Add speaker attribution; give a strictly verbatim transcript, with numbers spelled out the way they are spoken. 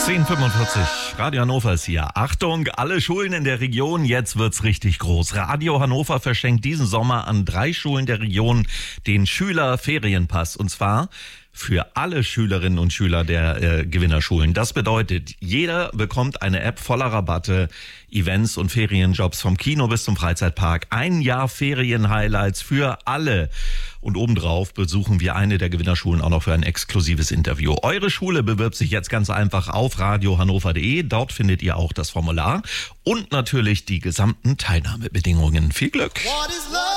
Speaker 1: zehn Uhr fünfundvierzig, Radio Hannover ist hier. Achtung, alle Schulen in der Region, jetzt wird's richtig groß. Radio Hannover verschenkt diesen Sommer an drei Schulen der Region den Schülerferienpass. Und zwar für alle Schülerinnen und Schüler der äh, Gewinnerschulen. Das bedeutet, jeder bekommt eine App voller Rabatte, Events und Ferienjobs vom Kino bis zum Freizeitpark. Ein Jahr Ferien-Highlights für alle. Und obendrauf besuchen wir eine der Gewinnerschulen auch noch für ein exklusives Interview. Eure Schule bewirbt sich jetzt ganz einfach auf radio hannover punkt de. Dort findet ihr auch das Formular und natürlich die gesamten Teilnahmebedingungen. Viel Glück!